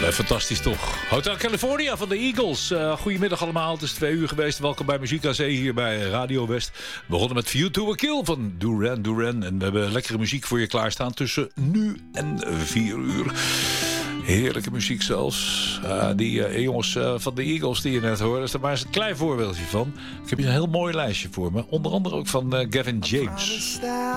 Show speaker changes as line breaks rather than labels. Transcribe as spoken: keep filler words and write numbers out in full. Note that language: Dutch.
Uh, fantastisch toch. Hotel California van de Eagles. Uh, goedemiddag allemaal, het is twee uur geweest. Welkom bij Muziek A C hier bij Radio West. We begonnen met View to a Kill van Duran Duran. En we hebben lekkere muziek voor je klaarstaan tussen nu en vier uur. Heerlijke muziek zelfs. Uh, die uh, jongens uh, van de Eagles die je net hoorde, is er maar eens een klein voorbeeldje van. Ik heb hier een heel mooi lijstje voor me. Onder andere ook van uh, Gavin James.